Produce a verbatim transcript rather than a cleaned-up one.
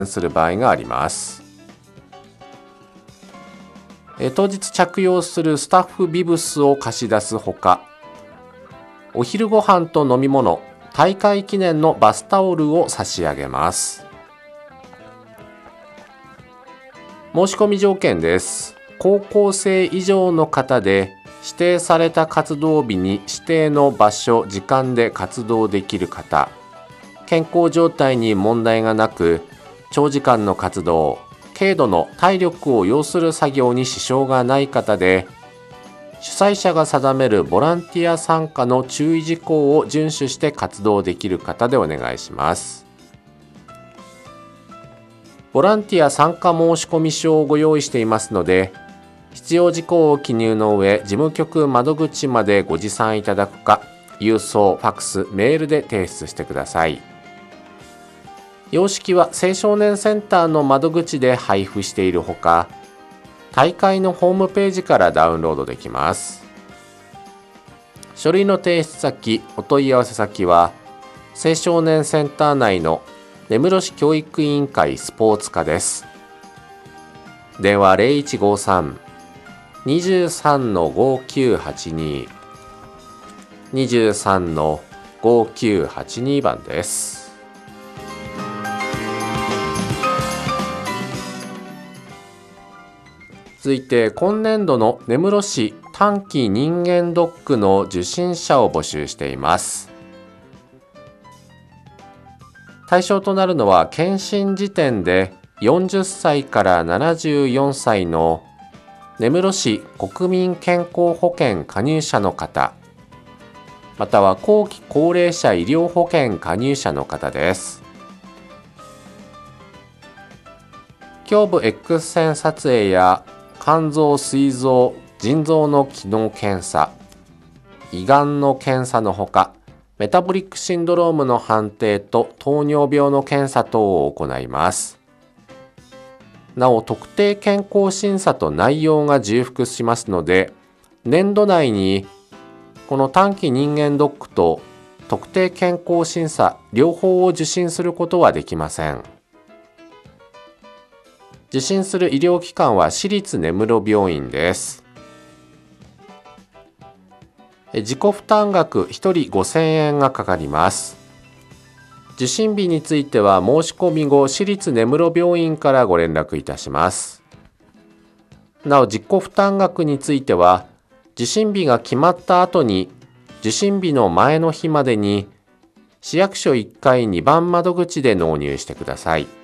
する場合があります。当日着用するスタッフビブスを貸し出すほか、お昼ご飯と飲み物、大会記念のバスタオルを差し上げます。申し込み条件です。高校生以上の方で指定された活動日に指定の場所・時間で活動できる方、健康状態に問題がなく、長時間の活動、軽度の体力を要する作業に支障がない方で、主催者が定めるボランティア参加の注意事項を遵守して活動できる方でお願いします。ボランティア参加申込書をご用意していますので、必要事項を記入の上、事務局窓口までご持参いただくか、郵送、ファックス、メールで提出してください。様式は青少年センターの窓口で配布しているほか、大会のホームページからダウンロードできます。書類の提出先、お問い合わせ先は、青少年センター内の根室市教育委員会スポーツ課です。電話 ゼロいちごさん にさん ごきゅうはちに にさん ごきゅうはちに番です。続いて、今年度の根室市短期人間ドックの受診者を募集しています。対象となるのは、検診時点でよんじゅっさいからななじゅうよんさいの根室市国民健康保険加入者の方、または後期高齢者医療保険加入者の方です。胸部 X 線撮影や肝臓、膵臓、腎臓の機能検査、胃がんの検査のほか、メタボリックシンドロームの判定と糖尿病の検査等を行います。なお、特定健康審査と内容が重複しますので、年度内にこの短期人間ドックと特定健康審査両方を受診することはできません。受診する医療機関は私立根室病院です。自己負担額ひとりごせんえんがかかります。受診日については申し込み後、私立根室病院からご連絡いたします。なお、自己負担額については、受診日が決まった後に、受診日の前の日までに市役所いっかいにばん窓口で納入してください。